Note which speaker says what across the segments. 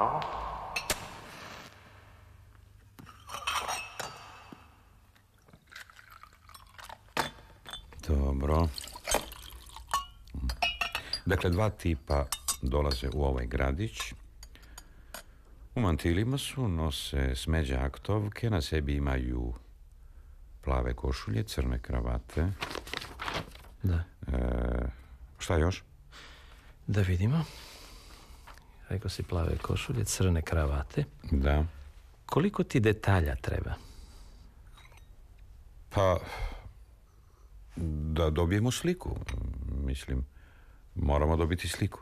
Speaker 1: Dobro. Dakle, dva tipa dolaze u ovaj gradić. U mantilima su, nose smeđe aktovke, na sebi imaju plave košulje, crne kravate.
Speaker 2: Da.
Speaker 1: Šta još?
Speaker 2: Da vidimo. Rekao si plave košulje, crne kravate.
Speaker 1: Da.
Speaker 2: Koliko ti detalja treba?
Speaker 1: Pa, da dobijemo sliku. Mislim, moramo dobiti sliku.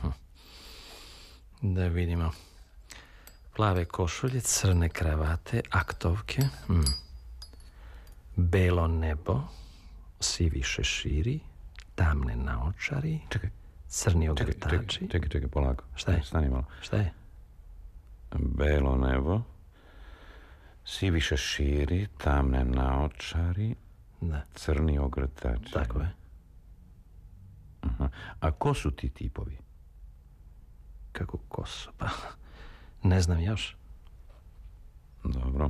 Speaker 2: Da vidimo. Plave košulje, crne kravate, aktovke. Belo nebo, sivi šeširi, tamne naočari.
Speaker 1: Čekaj.
Speaker 2: Crni ogrtači.
Speaker 1: Čekaj, polako.
Speaker 2: Šta je?
Speaker 1: Stani malo.
Speaker 2: Šta je?
Speaker 1: Belo nebo, sivi šeširi, tamne naočari,
Speaker 2: Da.
Speaker 1: crni ogrtači.
Speaker 2: Tako je.
Speaker 1: Aha. A ko su ti tipovi?
Speaker 2: Kako kosu? Pa, ne znam još.
Speaker 1: Dobro.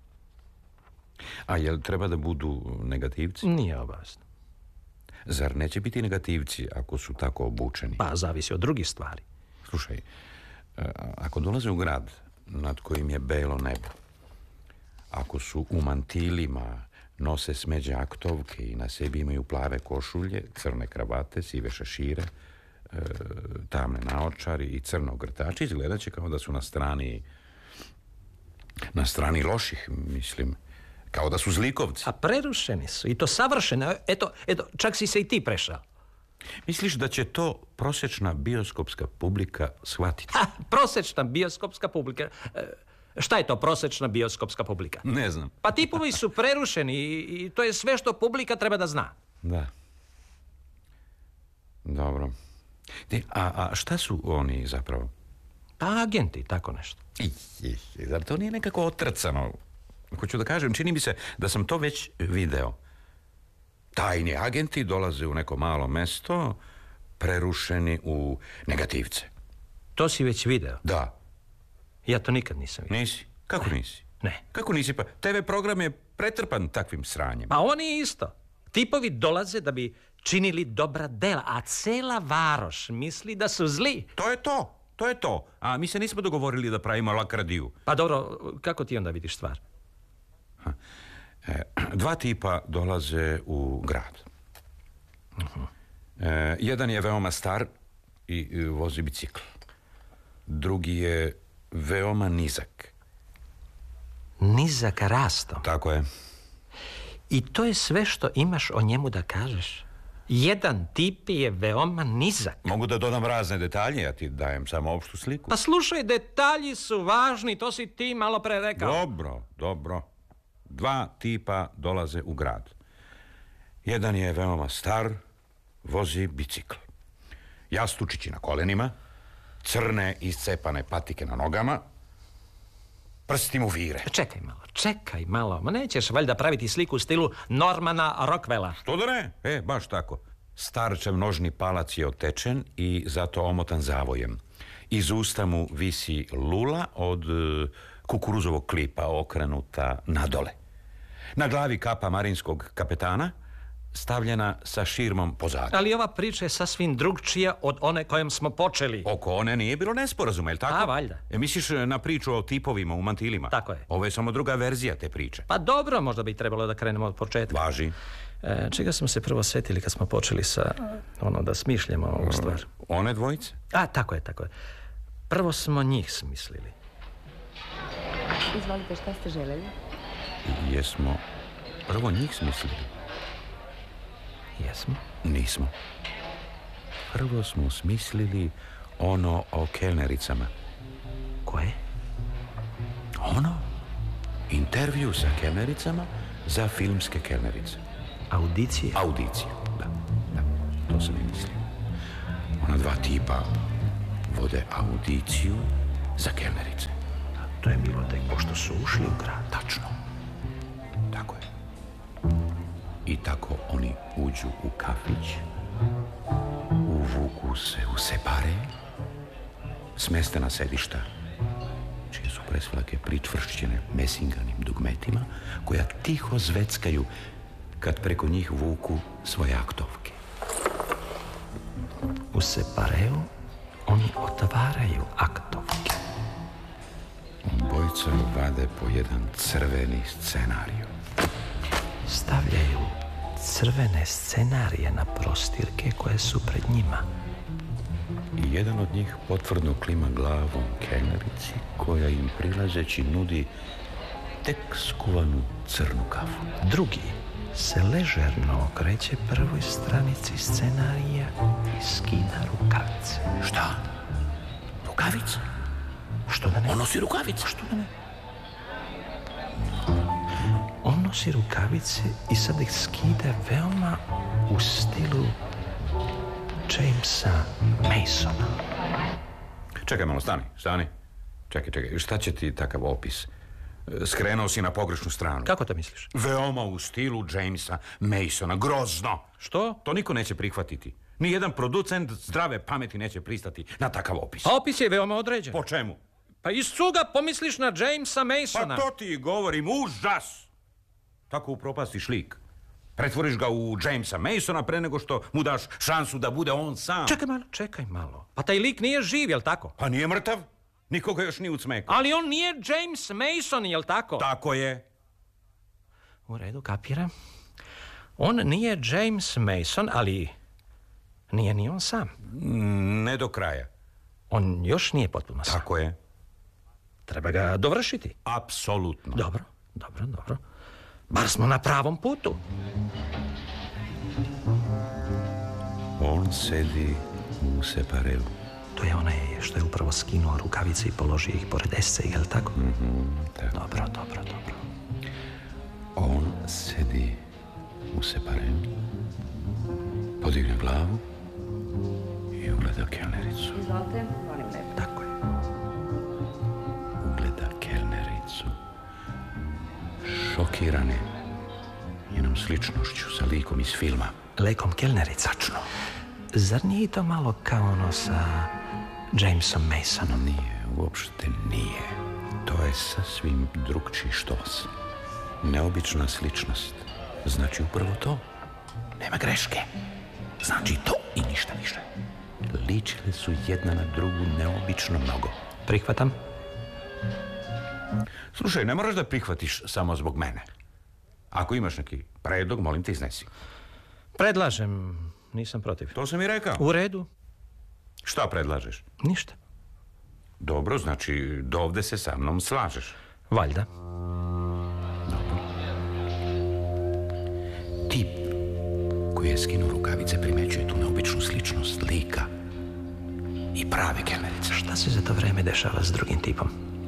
Speaker 1: A jel treba da budu negativci?
Speaker 2: Nije obavezno.
Speaker 1: Zar neće biti negativci ako su tako obučeni?
Speaker 2: Pa, zavisi od drugih stvari.
Speaker 1: Slušaj, ako dolaze u grad nad kojim je belo nebo, ako su u mantilima, nose smeđe aktovke i na sebi imaju plave košulje, crne kravate, sive šešire, tamne naočari i crno grtači, izgledat će kao da su na strani loših, mislim, kao da su zlikovci.
Speaker 2: A prerušeni su, i to savršeno. Eto, čak si se i ti prešao.
Speaker 1: Misliš da će to prosječna bioskopska publika shvatiti?
Speaker 2: Prosječna bioskopska publika. Šta je to prosječna bioskopska publika?
Speaker 1: Ne znam.
Speaker 2: Pa tipovi su prerušeni i to je sve što publika treba da zna.
Speaker 1: Da. Dobro. A šta su oni zapravo?
Speaker 2: Pa agenti, tako nešto.
Speaker 1: Zar to nije nekako otrcano? Hoću da kažem, čini mi se da sam to već video. Tajni agenti dolaze u neko malo mesto, prerušeni u negativce.
Speaker 2: To si već video?
Speaker 1: Da.
Speaker 2: Ja to nikad nisam vidio.
Speaker 1: Nisi? Kako nisi?
Speaker 2: Ne.
Speaker 1: Kako nisi? Pa TV program je pretrpan takvim sranjem.
Speaker 2: Pa oni isto. Tipovi dolaze da bi činili dobra dela, a cela varoš misli da su zli.
Speaker 1: To je to. A mi se nismo dogovorili da pravimo lakradiju.
Speaker 2: Pa dobro, kako ti onda vidiš stvar?
Speaker 1: Dva tipa dolaze u grad. Jedan je veoma star i vozi bicikl. Drugi je veoma nizak.
Speaker 2: Nizak rastom.
Speaker 1: Tako je.
Speaker 2: I to je sve što imaš o njemu da kažeš? Jedan tip je veoma nizak.
Speaker 1: Mogu da dodam razne detalje, ja ti dajem samo opštu sliku.
Speaker 2: Pa slušaj, detalji su važni, to si ti malo pre rekao.
Speaker 1: Dobro. Dva tipa dolaze u grad. Jedan je veoma star, vozi bicikl. Jastučići na kolenima, crne iscepane patike na nogama, prsti mu vire.
Speaker 2: Čekaj malo. Ma nećeš valjda praviti sliku u stilu Normana Rockwella.
Speaker 1: Što da ne? Baš tako. Starčev nožni palac je otečen i zato omotan zavojem. Iz usta mu visi lula od kukuruzovog klipa okrenuta nadole. Na glavi kapa marinskog kapetana, stavljena sa širmom pozadi.
Speaker 2: Ali ova priča je sasvim drugčija od one kojom smo počeli.
Speaker 1: Oko one nije bilo nesporazuma, je li tako?
Speaker 2: A, valjda.
Speaker 1: Misliš na priču o tipovima u mantilima?
Speaker 2: Tako je.
Speaker 1: Ovo je samo druga verzija te priče.
Speaker 2: Pa dobro, možda bi trebalo da krenemo od početka.
Speaker 1: Važi.
Speaker 2: Čega smo se prvo setili kad smo počeli sa da smišljamo ovu stvar?
Speaker 1: One dvojice?
Speaker 2: A, tako je. Prvo smo njih smislili.
Speaker 3: Izvolite, šta ste želeli?
Speaker 1: Jesmo prvo njih smislili?
Speaker 2: Jesmo?
Speaker 1: Nismo. Prvo smo smislili ono o kelnericama.
Speaker 2: Koje?
Speaker 1: Ono? Intervju sa kelnericama za filmske kelnerice.
Speaker 2: Audicije?
Speaker 1: Audicije, da. To sam i mislio. Ona dva tipa vode audiciju za kelnerice.
Speaker 2: To je bilo tek pošto su ušli u grad.
Speaker 1: Tačno. Tako je. I tako oni uđu u kafić, uvuku se u separe, smeste na sedišta presvlake pričvršćene mesinganim dugmetima, koja tiho zveckaju kad preko njih vuku svoje aktovke.
Speaker 2: U separeu oni otvaraju aktovke.
Speaker 1: Obojica vade po jedan crveni scenariju.
Speaker 2: Stavljaju crvene scenarije na prostirke koje su pred njima.
Speaker 1: I jedan od njih potvrdno klima glavom kelnerici, koja im prilazeći nudi tek skuvanu crnu kafu.
Speaker 2: Drugi se ležerno okreće prvoj stranici scenarija i skida rukavice.
Speaker 1: Šta? Rukavice?
Speaker 2: Što da ne?
Speaker 1: On nosi rukavice?
Speaker 2: Što da ne? On nosi rukavice i sad ih skida veoma u stilu Jamesa Masona.
Speaker 1: Čekaj malo, stani. Čekaj, šta će ti takav opis? Skrenuo si na pogrešnu stranu.
Speaker 2: Kako to misliš?
Speaker 1: Veoma u stilu Jamesa Masona, grozno.
Speaker 2: Što?
Speaker 1: To niko neće prihvatiti. Nijedan producent zdrave pameti neće pristati na takav opis.
Speaker 2: A opis je veoma određen.
Speaker 1: Po čemu?
Speaker 2: Pa iz cuga pomisliš na Jamesa Masona.
Speaker 1: Pa to ti govorim, užas! Tako upropastiš lik. Pretvoriš ga u Jamesa Masona pre nego što mu daš šansu da bude on sam.
Speaker 2: Čekaj malo. Pa taj lik nije živ, jel tako?
Speaker 1: Pa nije mrtav. Nikoga još nije ucmekao.
Speaker 2: Ali on nije James Mason, jel tako?
Speaker 1: Tako je.
Speaker 2: U redu, kapiram. On nije James Mason, ali nije ni on sam.
Speaker 1: Ne do kraja.
Speaker 2: On još nije potpuno sam.
Speaker 1: Tako je.
Speaker 2: Treba ga dovršiti.
Speaker 1: Apsolutno.
Speaker 2: Dobro. Bar smo na pravom putu.
Speaker 1: On sedi u separeu.
Speaker 2: To je onaj što je upravo skinuo rukavice i položio ih pored esce, jel tako?
Speaker 1: Tako.
Speaker 2: Dobro.
Speaker 1: On sedi u separeu, podigne glavu i ugleda kelnericu.
Speaker 3: Izvolite, molim lepo.
Speaker 2: Tako je.
Speaker 1: Ugleda kelnericu, šokirane njenom sličnošću sa likom iz filma.
Speaker 2: Lekom kelnerica.
Speaker 1: Tačno.
Speaker 2: Zar nije to malo kao ono sa Jamesom Masonom?
Speaker 1: Nije, uopšte nije. To je sasvim drugčiji štos. Neobična sličnost. Znači upravo to. Nema greške. Znači to i ništa više. Ličile su jedna na drugu neobično mnogo.
Speaker 2: Prihvatam.
Speaker 1: Slušaj, ne moraš da prihvatiš samo zbog mene. Ako imaš neki predlog, molim te iznesi.
Speaker 2: Predlažem, nisam protiv.
Speaker 1: To sam i rekao.
Speaker 2: U redu.
Speaker 1: Šta predlažeš?
Speaker 2: Ništa.
Speaker 1: Dobro, znači dovde se sa mnom slažeš.
Speaker 2: Valjda.
Speaker 1: Tip koji je skinuo rukavice primećuje tu neobičnu sličnost lika i prave kelnerice.
Speaker 2: Šta se za to vreme dešava s drugim tipom?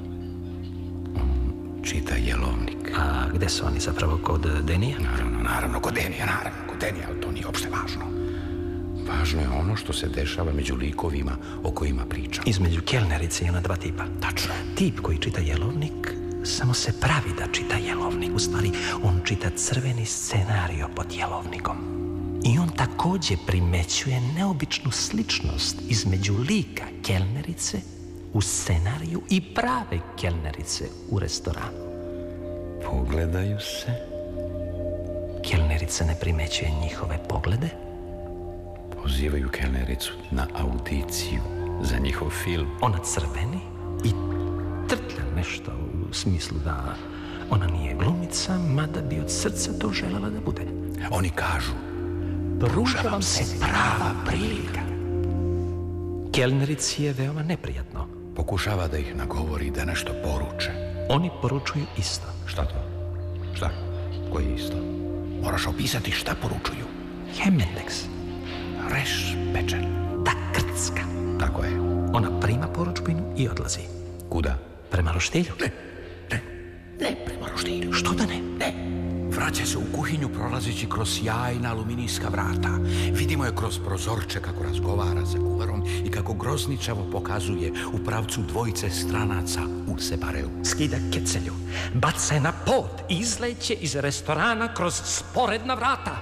Speaker 1: Čita jelovnik.
Speaker 2: A gde su oni zapravo, kod Denija?
Speaker 1: Naravno, kod Denija, ali to nije uopšte važno. Važno je ono što se dešava među likovima o kojima pričam.
Speaker 2: Između kelnerice i ona dva tipa.
Speaker 1: Tačno.
Speaker 2: Tip koji čita jelovnik samo se pravi da čita jelovnik. U stvari, on čita crveni scenario pod jelovnikom. I on takođe primećuje neobičnu sličnost između lika kelnerice u scenariju i prave kelnerice u restoranu.
Speaker 1: Pogledaju se.
Speaker 2: Kelnerica ne primećuje njihove poglede.
Speaker 1: Pozivaju kelnericu na audiciju za njihov film.
Speaker 2: Ona crveni i trtlja nešto u smislu da ona nije glumica, mada bi od srca to želela da bude.
Speaker 1: Oni kažu,
Speaker 2: Pruža vam se prava prilika. Kelnerici je veoma neprijatno.
Speaker 1: pokušava da ih nagovori da nešto poruče.
Speaker 2: Oni poručuju isto.
Speaker 1: Šta to? Šta? Koji je isto? Moraš opisati šta poručuju.
Speaker 2: Hemendeks.
Speaker 1: Reš pečen.
Speaker 2: Ta krcka.
Speaker 1: Tako je.
Speaker 2: Ona prima poručbinu i odlazi.
Speaker 1: Kuda?
Speaker 2: Prema roštilju.
Speaker 1: Ne prema roštilju.
Speaker 2: Što da ne?
Speaker 1: Ne. Vraća se u kuhinju prolazeći kroz sjajna aluminijska vrata. Vidimo je kroz prozorče kako razgovara sa kuvarom i kako grozničavo pokazuje u pravcu dvojice stranaca u separeu.
Speaker 2: Skida kecelju, baca je na pod i izleće iz restorana kroz sporedna vrata.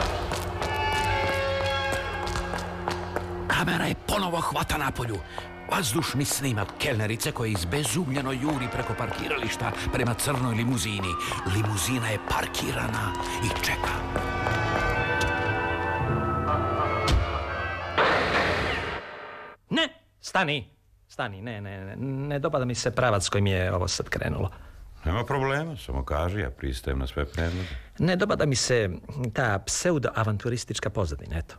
Speaker 1: Kamera je ponovo hvata napolju. Vazdušni snimak kelnerice koja izbezumljeno juri preko parkirališta prema crnoj limuzini. Limuzina je parkirana i čeka.
Speaker 2: Stani, ne dopada mi se pravac kojim je ovo sad krenulo.
Speaker 1: Nema problema, samo kaži, ja pristajem na sve predloge.
Speaker 2: Ne dopada mi se ta pseudo-avanturistička pozadina, eto.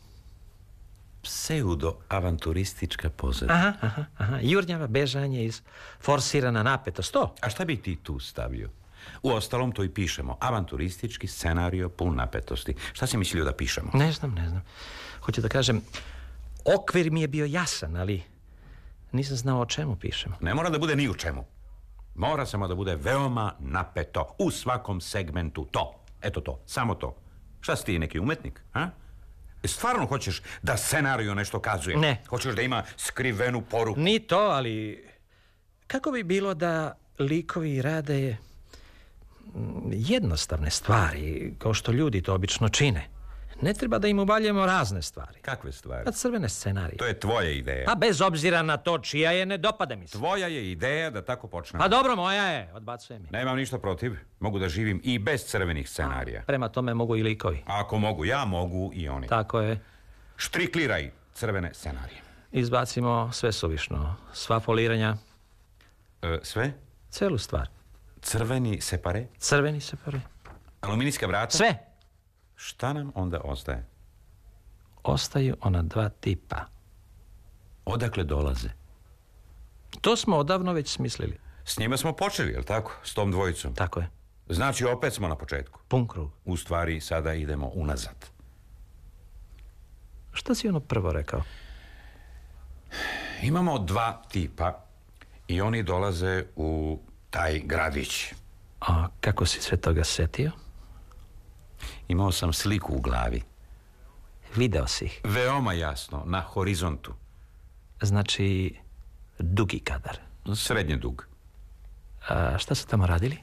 Speaker 1: Pseudo-avanturistička pozadina?
Speaker 2: Aha. Jurnjava, bežanje, forsirana napetost, to.
Speaker 1: A šta bi ti tu stavio? Uostalom to i pišemo. Avanturistički scenario pun napetosti. Šta si mislio da pišemo?
Speaker 2: Ne znam. Hoću da kažem, okvir mi je bio jasan, ali nisam znao o čemu pišemo.
Speaker 1: Ne mora da bude ni u čemu. Mora samo da bude veoma napeto. U svakom segmentu to. Eto to, samo to. Šta si ti, neki umetnik, a? Stvarno hoćeš da scenario nešto kazuje?
Speaker 2: Ne.
Speaker 1: Hoćeš da ima skrivenu poruku?
Speaker 2: Ni to, ali kako bi bilo da likovi rade jednostavne stvari, kao što ljudi to obično čine? Ne treba da im uvaljujemo razne stvari.
Speaker 1: Kakve stvari?
Speaker 2: Pa crvene scenarije.
Speaker 1: To je tvoja ideja.
Speaker 2: Pa bez obzira na to čija je, ne dopada mi se.
Speaker 1: Tvoja je ideja da tako počnemo.
Speaker 2: Pa dobro, moja je, odbacuje mi.
Speaker 1: Nemam ništa protiv. Mogu da živim i bez crvenih scenarija.
Speaker 2: Prema tome mogu i likovi.
Speaker 1: Ako mogu ja, mogu i oni.
Speaker 2: Tako je.
Speaker 1: Štrikliraj crvene scenarije.
Speaker 2: Izbacimo sve suvišno. Sva foliranja.
Speaker 1: Sve?
Speaker 2: Celu stvar.
Speaker 1: Crveni separe?
Speaker 2: Crveni separe.
Speaker 1: Aluminijska vrata?
Speaker 2: Sve.
Speaker 1: Šta nam onda ostaje?
Speaker 2: Ostaju ona dva tipa.
Speaker 1: Odakle dolaze?
Speaker 2: To smo odavno već smislili.
Speaker 1: S njima smo počeli, jel tako? S tom dvojicom.
Speaker 2: Tako je.
Speaker 1: Znači, opet smo na početku.
Speaker 2: Pun krug.
Speaker 1: U stvari, sada idemo unazad.
Speaker 2: Šta si ono prvo rekao?
Speaker 1: Imamo dva tipa i oni dolaze u taj gradić.
Speaker 2: A kako si sve toga setio?
Speaker 1: Imao sam sliku u glavi.
Speaker 2: Video si ih.
Speaker 1: Veoma jasno, na horizontu.
Speaker 2: Znači, dugi kadar.
Speaker 1: Srednje dug.
Speaker 2: A šta su tamo radili?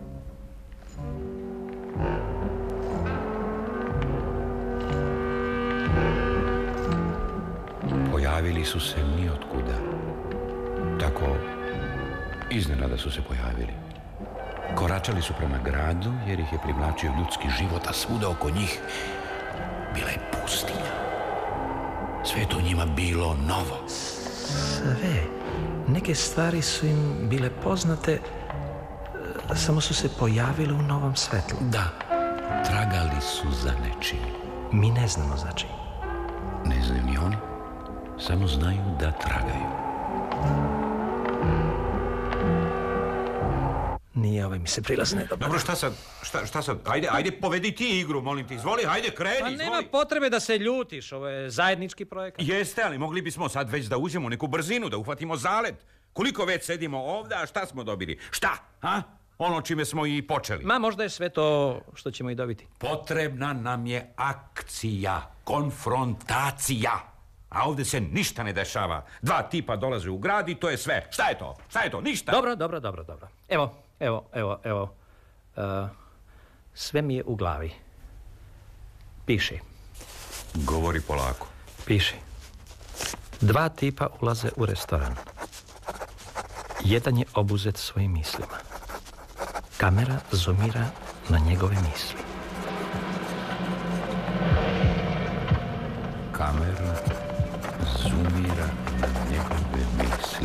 Speaker 1: Pojavili su se niotkuda. Tako, iznenada su se pojavili. Koračali su prema gradu jer ih je privlačio ljudski život, a svuda oko njih bila je pustinja. Sve je to njima bilo novo.
Speaker 2: Sve. Neke stvari su im bile poznate, samo su se pojavile u novom svetlu.
Speaker 1: Da, tragali su za nečim.
Speaker 2: Mi ne znamo za čim.
Speaker 1: Ne znaju ni oni, samo znaju da tragaju.
Speaker 2: Nije, ovaj mi se prilaz ne dobar.
Speaker 1: Dobro, šta sad? Ajde, povedi ti igru, molim ti. Izvoli, ajde, kreni,
Speaker 2: Pa
Speaker 1: izvoli.
Speaker 2: nema potrebe da se ljutiš, ovo je zajednički projekat.
Speaker 1: Jeste, ali mogli bismo sad već da uđemo u neku brzinu, da uhvatimo zalet. Koliko već sedimo ovdje, a šta smo dobili? Šta, a? Ono čime smo i počeli.
Speaker 2: Ma, možda je sve to što ćemo i dobiti.
Speaker 1: Potrebna nam je akcija, konfrontacija. A ovdje se ništa ne dešava. Dva tipa dolaze u grad i to je sve. Šta je to? Ništa.
Speaker 2: Dobro. Evo. Sve mi je u glavi. Piši.
Speaker 1: Govori polako.
Speaker 2: Piši. Dva tipa ulaze u restoran. Jedan je obuzet svojim mislima. Kamera zoomira na njegove misli.
Speaker 1: Kamera zoomira na njegove misli.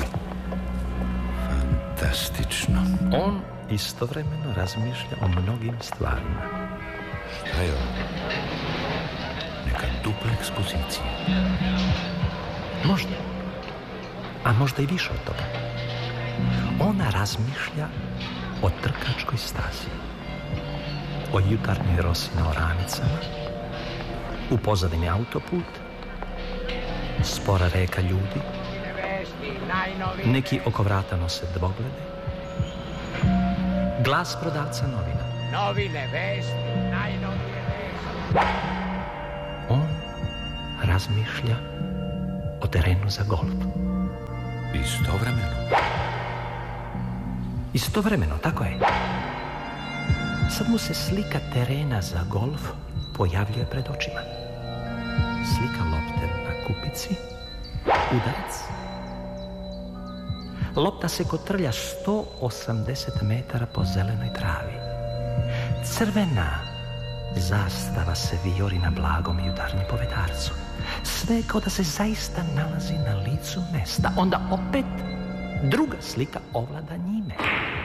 Speaker 1: Fantastično.
Speaker 2: On istovremeno razmišlja o mnogim stvarima.
Speaker 1: Šta je ovo? Neka dupla ekspozicija.
Speaker 2: Možda. A možda i više od toga. Ona razmišlja o trkačkoj stazi. O jutarnjoj rosi na oranicama. U pozadini autoput. Spora reka ljudi. Neki oko vrata nose dvoglede. Glas prodavca novina.
Speaker 3: Novine, vesti, najnovije vesti.
Speaker 2: On razmišlja o terenu za golf. Istovremeno, tako je. Sad mu se slika terena za golf pojavljuje pred očima. Slika lopte na kupici, udarac Lopta se kotrlja 180 metara po zelenoj travi. Crvena zastava se vijori na blagom jutarnjem povetarcu. Sve kao da se zaista nalazi na licu mesta. Onda opet druga slika ovlada njime.